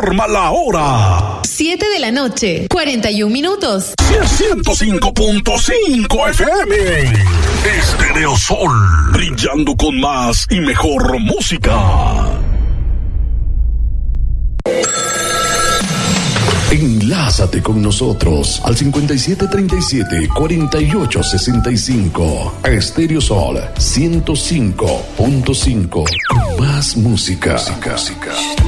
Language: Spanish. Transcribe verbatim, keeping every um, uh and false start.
informa la hora. siete de la noche, cuarenta y un minutos. ciento cinco punto cinco F M. Estéreo Sol, brillando con más y mejor música. Enlázate con nosotros al cincuenta y siete treinta y siete cuarenta y ocho sesenta y cinco. Estéreo Sol ciento cinco punto cinco. Con más música. música.